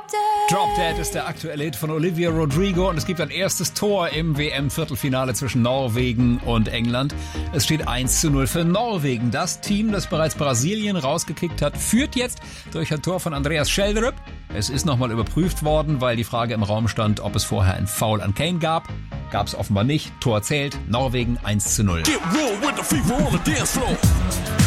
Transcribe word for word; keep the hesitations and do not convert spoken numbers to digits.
Dead. Drop Dead ist der aktuelle Hit von Olivia Rodrigo und es gibt ein erstes Tor im W M-Viertelfinale zwischen Norwegen und England. Es steht eins zu null für Norwegen. Das Team, das bereits Brasilien rausgekickt hat, führt jetzt durch ein Tor von Andreas Schjelderup. Es ist nochmal überprüft worden, weil die Frage im Raum stand, ob es vorher ein Foul an Kane gab. Gab es offenbar nicht. Tor zählt. Norwegen eins zu null. Get raw with the fever on the dance floor.